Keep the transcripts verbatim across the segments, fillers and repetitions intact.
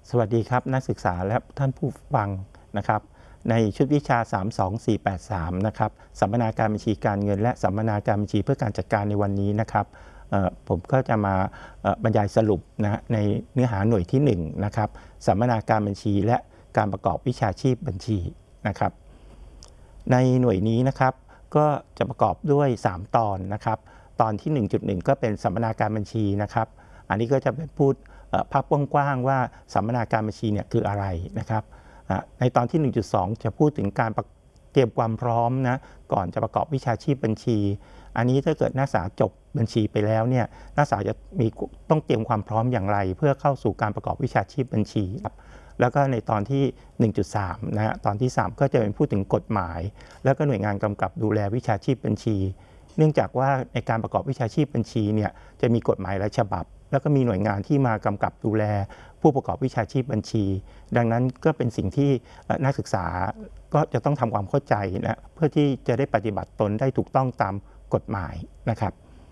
สวัสดีครับนักศึกษาและท่านผู้ฟังนะครับในชุดวิชาสาม สอง สี่ แปด สามนะครับสัมมนาการบัญชีการเงินและสัมมนาการบัญชีเพื่อการจัดการในวันนี้นะครับผมก็จะมาบรรยายสรุปนะในเนื้อหาหน่วยที่หนึ่งนะครับสัมมนาการบัญชีและการประกอบวิชาชีพบัญชีนะครับในหน่วยนี้นะครับก็จะประกอบด้วยสามตอนนะครับตอนที่ หนึ่งจุดหนึ่ง ก็เป็นสัมมนาการบัญชีนะครับอันนี้ก็จะเป็นพูดภาพกว้างๆว่าสัมมนาการบัญชีเนี่ยคืออะไรนะครับในตอนที่ หนึ่งจุดสอง จะพูดถึงการเตรียมความพร้อมนะก่อนจะประกอบวิชาชีพบัญชีอันนี้ถ้าเกิดนักศึกษาจบบัญชีไปแล้วเนี่ยนักศึกษาจะมีต้องเตรียมความพร้อมอย่างไรเพื่อเข้าสู่การประกอบวิชาชีพบัญชีครับแล้วก็ในตอนที่ หนึ่งจุดสาม นะฮะตอนที่สามก็จะเป็นพูดถึงกฎหมายแล้วก็หน่วยงานกำกับดูแลวิชาชีพบัญชีเนื่องจากว่าในการประกอบวิชาชีพบัญชีเนี่ยจะมีกฎหมายหลายฉบับแล้วก็มีหน่วยงานที่มากำกับดูแลผู้ประกอบวิชาชีพบัญชีดังนั้นก็เป็นสิ่งที่นักศึกษาก็จะต้องทำความเข้าใจนะเพื่อที่จะได้ปฏิบัติตนได้ถูกต้องตามกฎหมายนะครับ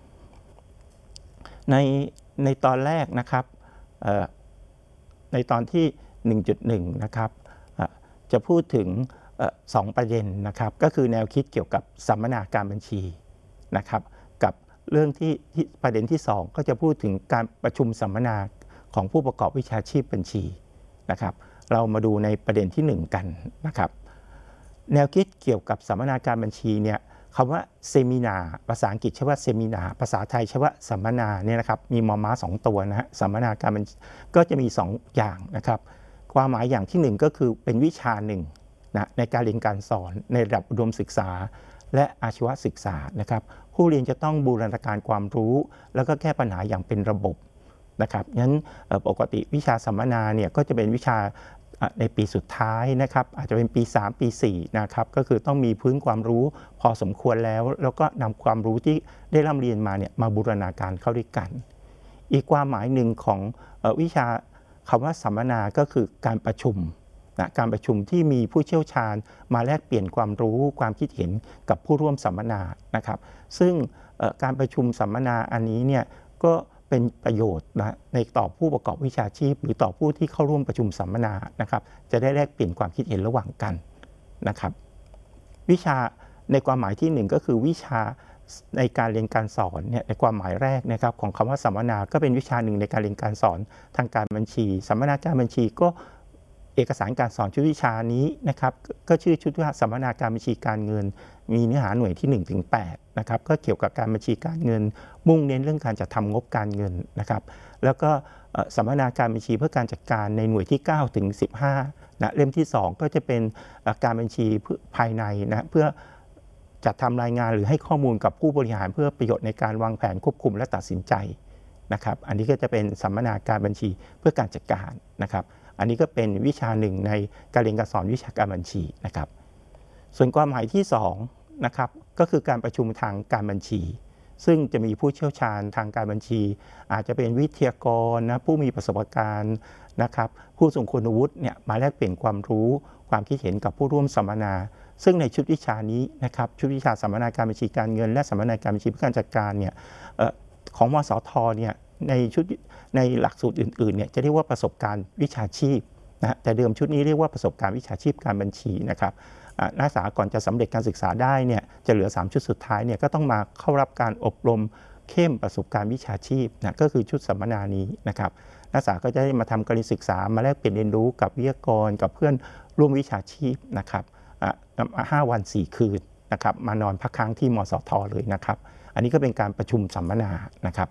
ในในตอนแรกนะครับในตอนที่ หนึ่งจุดหนึ่ง นะครับจะพูดถึงสองประเด็นนะครับก็คือแนวคิดเกี่ยวกับสัมมนาการบัญชีนะครับกับเรื่องที่ประเด็นที่สองก็จะพูดถึงการประชุมสัมมนาของผู้ประกอบวิชาชีพบัญชีนะครับเรามาดูในประเด็นที่หนึ่งกันนะครับแนวคิดเกี่ยวกับสัมมนาการบัญชีเนี่ยคำว่าเซมินาภาษาอังกฤษใช้ว่าเซมินาภาษาไทยใช้ว่าสัมมนาเนี่ยนะครับมีมอม้าสองตัวนะฮะสัมมนาการบัญชีก็จะมีสองอย่างนะครับความหมายอย่างที่หนึ่งก็คือเป็นวิชาหนึ่งนะในการเรียนการสอนในระดับอุดมศึกษาและอาชีวศึกษานะครับผู้เรียนจะต้องบูรณาการความรู้แล้วก็แก้ปัญหาอย่างเป็นระบบนะครับงั้นปกติวิชาสัมมนาเนี่ยก็จะเป็นวิชาในปีสุดท้ายนะครับอาจจะเป็นปีสามปีสี่นะครับก็คือต้องมีพื้นความรู้พอสมควรแล้วแล้วก็นำความรู้ที่ได้ร่ำเรียนมาเนี่ยมาบูรณาการเข้าด้วยกันอีกความหมายหนึ่งของวิชาคำว่าสัมมนาก็คือการประชุมนะการประชุมที่มีผู้เชี่ยวชาญมาแลกเปลี่ยนความรู้ความคิดเห็นกับผู้ร่วมสัมมนานะครับซึ่งการประชุมสัมมนาอันนี้เนี่ยก็เป็นประโยชน์นะในต่อผู้ประกอบวิชาชีพหรือต่อผู้ที่เข้าร่วมประชุมสัมมนานะครับจะได้แลกเปลี่ยนความคิดเห็นระหว่างกันนะครับวิชาในความหมายที่หนึ่งก็คือวิชาในการเรียนการสอนเนี่ยในความหมายแรกนะครับของคำว่าสัมมนาก็เป็นวิชาหนึ่งในการเรียนการสอนทางการบัญชีสัมมนาการบัญชีก็เอกสารการสอนชุดวิชานี้นะครับก็ชื่อชุดว่าสัมมนาการบัญชีการเงินมีเนื้อหาหน่วยที่ หนึ่งถึงแปด นะครับก็เกี่ยวกับการบัญชีการเงินมุ่งเน้นเรื่องการจัดทำงบการเงินนะครับแล้วก็สัมมนาการบัญชีเพื่อการจัดการในหน่วยที่เก้าถึงสิบห้านะเล่มที่สองก็จะเป็นการบัญชีภายในนะเพื่อจัดทำรายงานหรือให้ข้อมูลกับผู้บริหารเพื่อประโยชน์ในการวางแผนควบคุมและตัดสินใจนะครับอันนี้ก็จะเป็นสัมมนาการบัญชีเพื่อการจัดการนะครับอันนี้ก็เป็นวิชาหนึ่งในการเรียนการสอนวิชาการบัญชีนะครับส่วนความหมายที่สองนะครับก็คือการประชุมทางการบัญชีซึ่งจะมีผู้เชี่ยวชาญทางการบัญชีอาจจะเป็นวิทยากรนะผู้มีประสบการณ์นะครับผู้ทรงคุณวุฒิเนี่ยมาแลกเปลี่ยนความรู้ความคิดเห็นกับผู้ร่วมสัมมนาซึ่งในชุดวิชานี้นะครับชุดวิชาสัมมนาการบัญชีการเงินและสัมมนาการบัญชีเพื่อการจัดการเนี่ยของมสทเนี่ยในชุดในหลักสูตรอื่นๆเนี่ยจะเรียกว่าประสบการณ์วิชาชีพนะแต่เดิมชุดนี้เรียกว่าประสบการณ์วิชาชีพการบัญชีนะครับนักศึกษาก่อนจะสำเร็จการศึกษาได้เนี่ยจะเหลือสามชุดสุดท้ายเนี่ยก็ต้องมาเข้ารับการอบรมเข้มประสบการณ์วิชาชีพนะก็คือชุดสัมมนานี้นะครับนักศึกษาก็จะได้มาทำการศึกษามาแลกเปลี่ยนเรียนรู้กับวิทยากรกับเพื่อนร่วมวิชาชีพนะครับห้าวันสี่คืนนะครับมานอนพักค้างที่มสทเลยนะครับอันนี้ก็เป็นการประชุมสัมมนานะครับ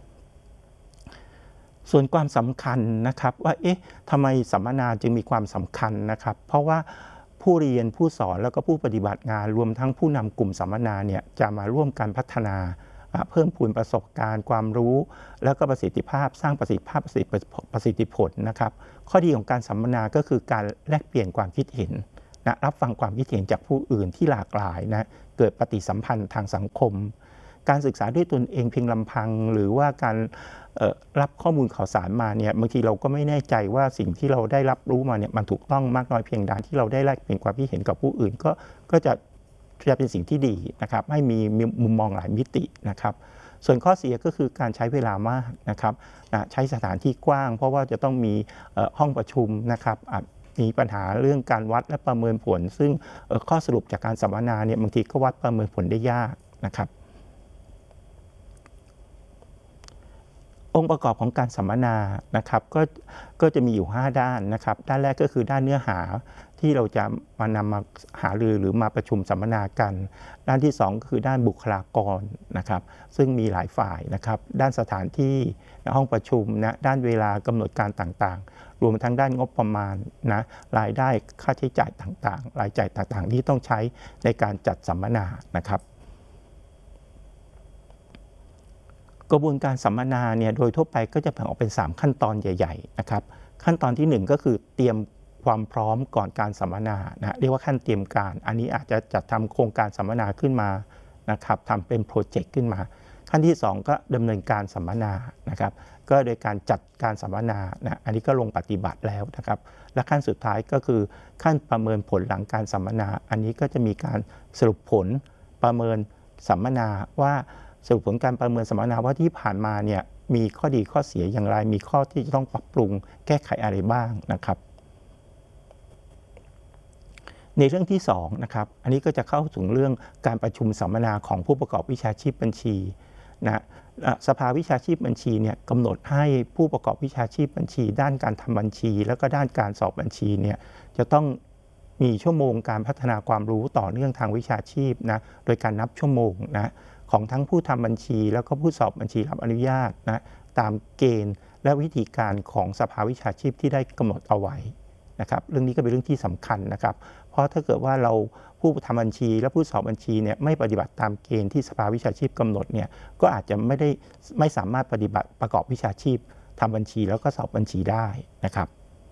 ส่วนความสำคัญนะครับว่าเอ๊ะทำไมสัมมนาจึงมีความสำคัญนะครับเพราะว่าผู้เรียนผู้สอนแล้วก็ผู้ปฏิบัติงานรวมทั้งผู้นำกลุ่มสัมมนาเนี่ยจะมาร่วมกันพัฒนาเพิ่มพูนประสบการณ์ความรู้แล้วก็ประสิทธิภาพสร้างประสิทธิภาพประสิทธิผลนะครับข้อดีของการสัมมนาก็คือการแลกเปลี่ยนความคิดเห็นนะรับฟังความคิดเห็นจากผู้อื่นที่หลากหลายนะเกิดปฏิสัมพันธ์ทางสังคมการศึกษาด้วยตนเองเพียงลำพังหรือว่าการรับข้อมูลข่าวสารมาเนี่ยบางทีเราก็ไม่แน่ใจว่าสิ่งที่เราได้รับรู้มาเนี่ยมันถูกต้องมากน้อยเพียงใดที่เราได้แลกเปลี่ยนความคิดเห็นกับผู้อื่นก็ก็จะจะเป็นสิ่งที่ดีนะครับให้มีมุมมองหลายมิตินะครับส่วนข้อเสียก็คือการใช้เวลามากนะครับใช้สถานที่กว้างเพราะว่าจะต้องมีห้องประชุมนะครับมีปัญหาเรื่องการวัดและประเมินผลซึ่งข้อสรุปจากการสัมมนาเนี่ยบางทีก็วัดประเมินผลได้ยากนะครับองค์ประกอบของการสัมมนานะครับก็ก็จะมีอยู่ห้าด้านนะครับด้านแรกก็คือด้านเนื้อหาที่เราจะมานำมาหารือหรือมาประชุมสัมมนากันด้านที่สองก็คือด้านบุคลากรนะครับซึ่งมีหลายฝ่ายนะครับด้านสถานที่ห้องประชุมนะด้านเวลากำหนดการต่างๆรวมทั้งด้านงบประมาณนะรายได้ค่าใช้จ่ายต่างๆรายจ่ายต่างๆที่ต้องใช้ในการจัดสัมมนานะครับกระบวนการสัมมนาเนี่ยโดยทั่วไปก็จะแบ่งออกเป็นสามขั้นตอนใหญ่ๆนะครับขั้นตอนที่หนึ่งก็คือเตรียมความพร้อมก่อนการสัมมนานะเรียกว่าขั้นเตรียมการอันนี้อาจจะจัดทำโครงการสัมมนาขึ้นมานะครับทำเป็นโปรเจกต์ขึ้นมาขั้นที่สองก็ดำเนินการสัมมนานะครับก็โดยการจัดการสัมมนานะอันนี้ก็ลงปฏิบัติแล้วนะครับและขั้นสุดท้ายก็คือขั้นประเมินผลหลังการสัมมนาอันนี้ก็จะมีการสรุปผลประเมินสัมมนาว่าสรุปผลการประเมินสัมมนาว่าที่ผ่านมาเนี่ยมีข้อดีข้อเสียอย่างไรมีข้อที่จะต้องปรับปรุงแก้ไขอะไรบ้างนะครับในเรื่องที่สองนะครับอันนี้ก็จะเข้าถึงเรื่องการประชุมสัมมนาของผู้ประกอบวิชาชีพบัญชีนะสภาวิชาชีพบัญชีเนี่ยกำหนดให้ผู้ประกอบวิชาชีพบัญชีด้านการทำบัญชีแล้วก็ด้านการสอบบัญชีเนี่ยจะต้องมีชั่วโมงการพัฒนาความรู้ต่อเนื่องทางวิชาชีพนะโดยการนับชั่วโมงนะของทั้งผู้ทำบัญชีแล้วก็ผู้สอบบัญชีรับอนุญาตนะตามเกณฑ์และวิธีการของสภาวิชาชีพที่ได้กำหนดเอาไว้นะครับเรื่องนี้ก็เป็นเรื่องที่สำคัญนะครับเพราะถ้าเกิดว่าเราผู้ทำบัญชีและผู้สอบบัญชีเนี่ยไม่ปฏิบัติตามเกณฑ์ที่สภาวิชาชีพกำหนดเนี่ยก็อาจจะไม่ได้ไม่สามารถปฏิบัติประกอบวิชาชีพทำบัญชีแล้วก็สอบบัญชีได้นะครับ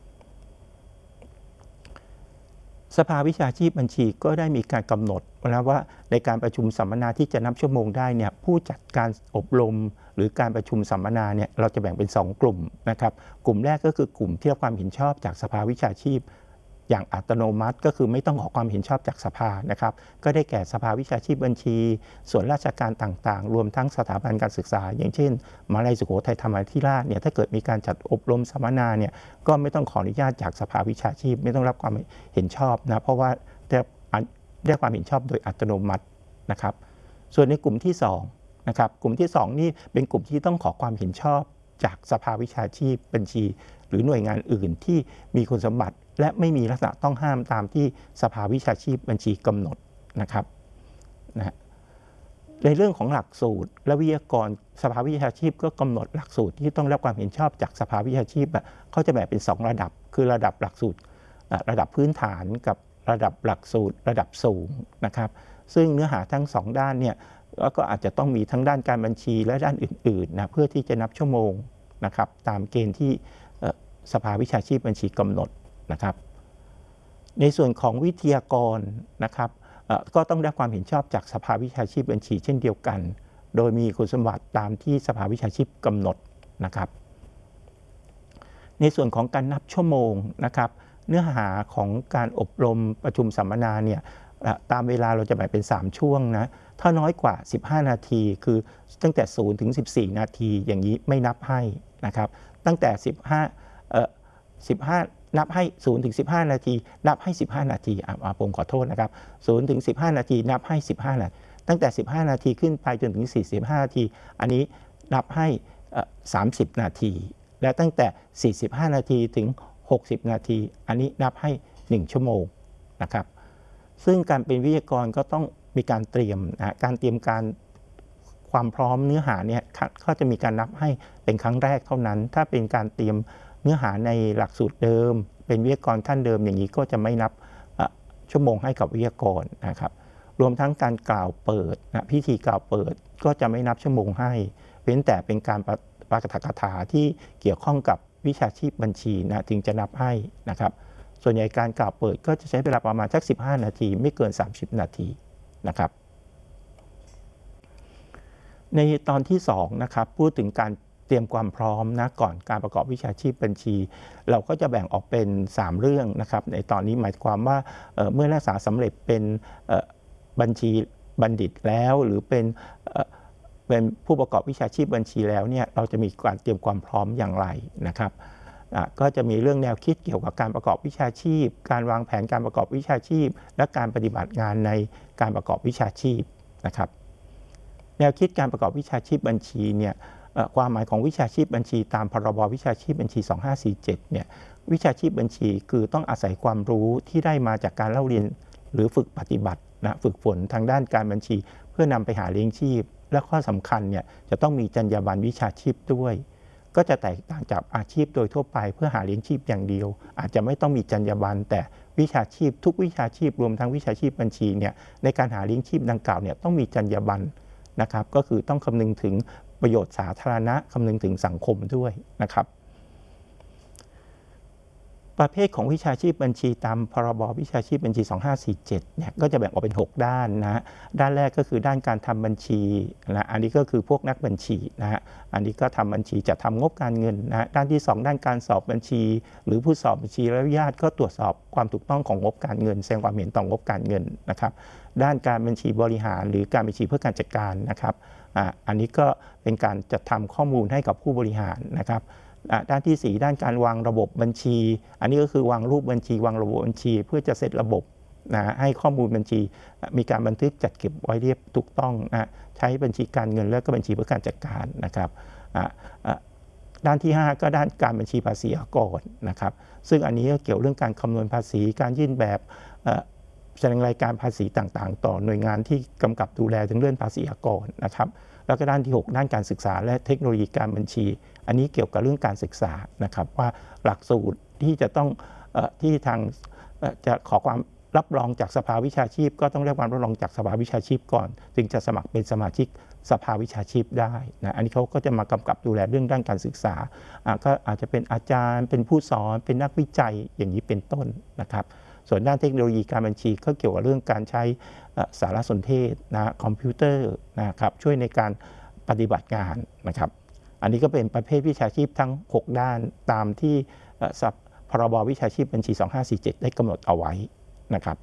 สภาวิชาชีพบัญชีก็ได้มีการกำหนดแล้วว่าในการประชุมสัมมนาที่จะนับชั่วโมงได้เนี่ยผู้จัดการอบรมหรือการประชุมสัมมนาเนี่ยเราจะแบ่งเป็นสองกลุ่มนะครับกลุ่มแรกก็คือกลุ่มที่รับความเห็นชอบจากสภาวิชาชีพอย่างอัตโนมัติก็คือไม่ต้องขอความเห็นชอบจากสภานะครับก็ได้แก่สภาวิชาชีพบัญชีส่วนราชการต่างๆรวมทั้งสถาบันการศึกษาอย่างเช่นมหาวิทยาลัยสุโขทัยธรรมาธิราชเนี่ยถ้าเกิดมีการจัดอบรมสัมมนาเนี่ยก็ไม่ต้องขออนุญาตจากสภาวิชาชีพไม่ต้องรับความเห็นชอบนะเพราะว่าได้ได้ความเห็นชอบโดยอัตโนมัตินะครับส่วนในกลุ่มที่สองนะครับกลุ่มที่สองนี่เป็นกลุ่มที่ต้องขอความเห็นชอบจากสภาวิชาชีพบัญชีหรือหน่วยงานอื่นที่มีคุณสมบัติและไม่มีลักษณะต้องห้ามตามที่สภาวิชาชีพบัญชีกำหนดนะครับนะในเรื่องของหลักสูตรและวิทยากรสภาวิชาชีพก็กำหนดหลักสูตรที่ต้องรับความเห็นชอบจากสภาวิชาชีพเขาจะแบ่งเป็นสองระดับคือระดับหลักสูตรระดับพื้นฐานกับระดับหลักสูตรระดับสูงนะครับซึ่งเนื้อหาทั้งสองด้านเนี่ยก็อาจจะต้องมีทั้งด้านการบัญชีและด้านอื่นๆนะเพื่อที่จะนับชั่วโมงนะครับตามเกณฑ์ที่สภาวิชาชีพบัญชีกำหนดนะครับในส่วนของวิทยากรนะครับก็ต้องได้ความเห็นชอบจากสภาวิชาชีพบัญชีเช่นเดียวกันโดยมีคุณสมบัติตามที่สภาวิชาชีพกำหนดนะครับในส่วนของการนับชั่วโมงนะครับเนื้อหาของการอบรมประชุมสัมมนาเนี่ยตามเวลาเราจะแบ่งเป็นสามช่วงนะถ้าน้อยกว่าสิบห้านาทีคือตั้งแต่ศูนย์ถึงสิบสี่นาทีอย่างนี้ไม่นับให้นะครับตั้งแต่สิบห้าเอ่อสิบห้านับให้ศูนย์ถึงสิบห้านาทีนับให้สิบห้านาทีอ่าผมขอโทษนะครับศูนย์ถึงสิบห้านาทีนับให้สิบห้านาทีตั้งแต่สิบห้านาทีขึ้นไปจนถึงสี่สิบห้านาทีอันนี้นับให้สามสิบนาทีและตั้งแต่สี่สิบห้านาทีถึงหกสิบนาทีอันนี้นับให้หนึ่งชั่วโมงนะครับซึ่งการเป็นวิทยากรก็ต้องมีการเตรียมนะการเตรียมการความพร้อมเนื้อหาเนี่ยก็จะมีการนับให้เป็นครั้งแรกเท่านั้นถ้าเป็นการเตรียมเนื้อหาในหลักสูตรเดิมเป็นวิทยากรขั้นเดิมอย่างนี้ก็จะไม่นับชั่วโมงให้กับวิทยากรนะครับรวมทั้งการกล่าวเปิดนะพิธีกล่าวเปิดก็จะไม่นับชั่วโมงให้เว้นแต่เป็นการปาฐกถาที่เกี่ยวข้องกับวิชาชีพบัญชีนะถึงจะนับให้นะครับส่วนใหญ่การกล่าวเปิดก็จะใช้เวลาประมาณสักสิบห้านาทีไม่เกินสามสิบนาทีนะครับในตอนที่สองนะครับพูดถึงการเตรียมความพร้อมนะก่อนการประกอบวิชาชีพบัญชีเราก็จะแบ่งออกเป็นสามเรื่องนะครับในตอนนี้หมายความว่า เ, เมื่อนักศึกษาสำเร็จเป็นบัญชีบัณฑิตแล้วหรือเป็นเป็นผู้ประกอบวิชาชีพบัญชีแล้วเนี่ยเราจะมีการเตรียมความพร้อมอย่างไรนะครับก็จะมีเรื่องแนวคิดเกี่ยวกับการประกอบวิชาชีพการวางแผนการประกอบวิชาชีพและการปฏิบัติงานในการประกอบวิชาชีพนะครับแนวคิดการประกอบวิชาชีพบัญชีเนี่ยความหมายของวิชาชีพบัญชีตามพรบวิชาชีพบัญชีสองห้าสี่เจ็ดเนี่ยวิชาชีพบัญชีคือต้องอาศัยความรู้ที่ได้มาจากการเล่าเรียนหรือฝึกปฏิบัตินะฝึกฝนทางด้านการบัญชีเพื่อนำไปหาเลี้ยงชีพและข้อสำคัญเนี่ยจะต้องมีจรรยาบรรณวิชาชีพด้วยก็จะแตกต่างจากอาชีพโดยทั่วไปเพื่อหาเลี้ยงชีพอย่างเดียวอาจจะไม่ต้องมีจรรยาบรรณแต่วิชาชีพทุกวิชาชีพรวมทั้งวิชาชีพบัญชีเนี่ยในการหาเลี้ยงชีพดังกล่าวเนี่ยต้องมีจรรยาบรรณนะครับก็คือต้องคำนึงถึงประโยชน์สาธารณะคำนึงถึงสังคมด้วยนะครับประเภทของวิชาชีพบัญชีตามพรบวิชาชีพบัญชีสองห้าสี่เจ็ดเนี่ยก็จะแบ่งออกเป็นหกด้านนะด้านแรกก็คือด้านการทำบัญชีนะอันนี้ก็คือพวกนักบัญชีนะฮะอันนี้ก็ทำบัญชีจะทำงบการเงินนะด้านที่สองด้านการสอบบัญชีหรือผู้สอบบัญชีและญาติก็ตรวจสอบความถูกต้องของงบการเงินแสดงความเห็นต่องบการเงินนะครับด้านการบัญชีบริหารหรือการบัญชีเพื่อการจัดการนะครับอ่าอันนี้ก็เป็นการจัดทำข้อมูลให้กับผู้บริหารนะครับด้านที่สี่ด้านการวางระบบบัญชีอันนี้ก็คือวางรูปบัญชีวางระบบบัญชีเพื่อจะเซตระบบนะให้ข้อมูลบัญชีมีการบันทึกจัดเก็บไว้เรียบถูกต้องนะใช้บัญชีการเงินและก็บัญชีเพื่อการจัดการนะครับด้านที่ห้าก็ด้านการบัญชีภาษีอากรนะครับซึ่งอันนี้ก็เกี่ยวเรื่องการคำนวณภาษีการยื่นแบบแสดงรายการภาษีต่างๆต่อหน่วยงานที่กำกับดูแลถึงเรื่องภาษีอากรนะครับแล้วก็ด้านที่หกด้านการศึกษาและเทคโนโลยีการบัญชีอันนี้เกี่ยวกับเรื่องการศึกษานะครับว่าหลักสูตรที่จะต้องเอ่อที่ทางจะขอความรับรองจากสภาวิชาชีพก็ต้องได้ความรับรองจากสภาวิชาชีพก่อนจึงจะสมัครเป็นสมาชิกสภาวิชาชีพได้นะอันนี้เขาก็จะมากำกับดูแลเรื่องด้านการศึกษาก็อาจจะเป็นอาจารย์เป็นผู้สอนเป็นนักวิจัยอย่างนี้เป็นต้นนะครับส่วนด้านเทคโนโลยีการบัญชีก็เกี่ยวกับเรื่องการใช้สารสนเทศนะคอมพิวเตอร์นะครับช่วยในการปฏิบัติงานนะครับอันนี้ก็เป็นประเภทวิชาชีพทั้งหกด้านตามที่พรบวิชาชีพบัญชีสองห้าสี่เจ็ดได้กำหนดเอาไว้นะครับ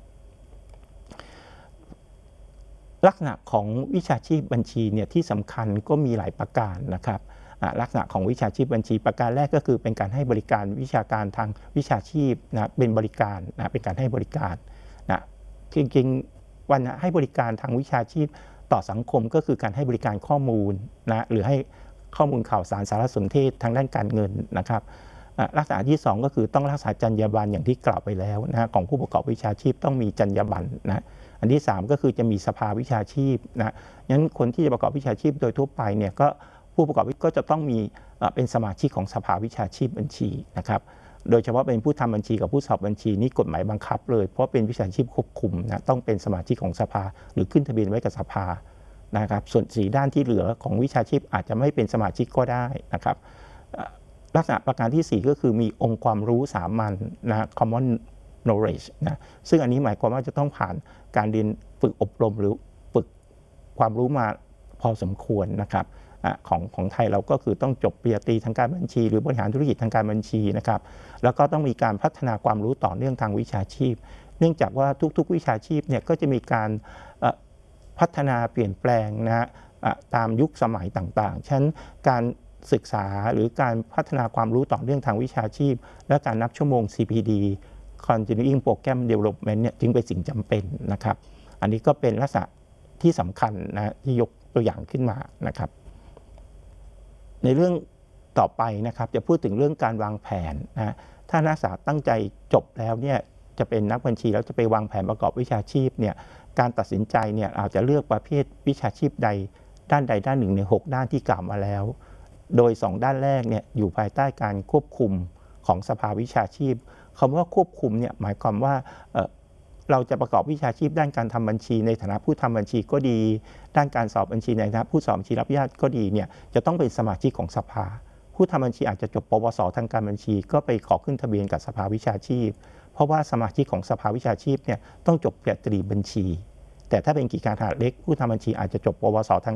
ลักษณะของวิชาชีพบัญชีเนี่ยที่สำคัญก็มีหลายประการนะครับลักษณะของวิชาชีพบัญชีประการแรกก็คือเป็นการให้บริการวิชาการทางวิชาชีพนะเป็นบริการนะเป็นการให้บริการนะจริงๆวันให้บริการทางวิชาชีพต่อสังคมก็คือการให้บริการข้อมูลนะหรือให้ข้อมูลข่าวสารสารสนเทศทางด้านการเงินนะครับลักษณะที่สองก็คือต้องรักษาจรรยาบรรณอย่างที่กล่าวไปแล้วนะของผู้ประกอบวิชาชีพต้องมีจรรยาบรรณนะอันที่สามก็คือจะมีสภาวิชาชีพนะงั้นคนที่จะประกอบวิชาชีพโดยทั่วไปเนี่ยก็ผู้ประกอบก็จะต้องมีเป็นสมาชิกของสภาวิชาชีพบัญชีนะครับโดยเฉพาะเป็นผู้ทำบัญชีกับผู้สอบบัญชีนี่กฎหมายบังคับเลยเพราะเป็นวิชาชีพควบคุมนะต้องเป็นสมาชิกของสภาหรือขึ้นทะเบียนไว้กับสภานะครับส่วนสี่ด้านที่เหลือของวิชาชีพอาจจะไม่เป็นสมาชิกก็ได้นะครับลักษณะประการที่สี่ก็คือมีองค์ความรู้สามัญนะ common knowledge นะซึ่งอันนี้หมายความว่าจะต้องผ่านการเรียนฝึกอบรมหรือฝึกความรู้มาพอสมควรนะครับของของไทยเราก็คือต้องจบปริญญาตรีทางการบัญชีหรือบริหารธุรกิจทางการบัญชีนะครับแล้วก็ต้องมีการพัฒนาความรู้ต่อเนื่องทางวิชาชีพเนื่องจากว่าทุกๆวิชาชีพเนี่ยก็จะมีการพัฒนาเปลี่ยนแปลงนะตามยุคสมัยต่างๆฉะนั้นการศึกษาหรือการพัฒนาความรู้ต่อเนื่องทางวิชาชีพและการนับชั่วโมง ซี พี ดี Continuing Program Development เนี่ยจึงเป็นสิ่งจำเป็นนะครับอันนี้ก็เป็นลักษณะที่สำคัญนะที่ยกตัวอย่างขึ้นมานะครับในเรื่องต่อไปนะครับจะพูดถึงเรื่องการวางแผนนะถ้านักศึกษาตั้งใจจบแล้วเนี่ยจะเป็นนักบัญชีแล้วจะไปวางแผนประกอบวิชาชีพเนี่ยการตัดสินใจเนี่ยอาจจะเลือกประเภทวิชาชีพใดด้านใดด้านหนึ่งในหกด้านที่กล่าวมาแล้วโดยสองด้านแรกเนี่ยอยู่ภายใต้การควบคุมของสภาวิชาชีพคำว่าควบคุมเนี่ยหมายความว่าเอ่อเราจะประกอบวิชาชีพด้านการทำบัญชีในฐานะผู้ทำบัญชีก็ดีด้านการสอบบัญชีในฐานะผู้สอบบัญชีรับญาติก็ดีเนี่ยจะต้องเป็นสมาชิกของสภาผู้ทำบัญชีอาจจะจบปวสทางการบัญชีก็ไปขอขึ้นทะเบียนกับสภาวิชาชีพเพราะว่าสมาชิกของสภาวิชาชีพเนี่ยต้องจบปริญญาตรีบัญชีแต่ถ้าเป็นกิจการขนาดเล็กผู้ทำบัญชีอาจจะจบปวสทาง